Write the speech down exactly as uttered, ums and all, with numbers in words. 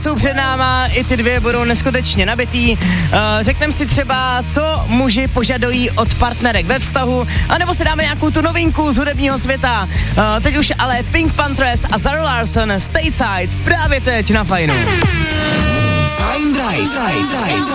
Jsou před náma, i ty dvě budou neskutečně nabitý. Uh, řekneme si třeba, co muži požadují od partnerek ve vztahu, anebo si dáme nějakou tu novinku z hudebního světa. Uh, teď už ale Pink Panthers a Zara Larsson, Stateside, právě teď na Fajnu. Fajn Drive.